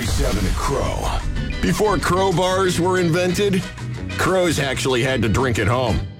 97 Crow. Before crowbars were invented, crows actually had to drink at home.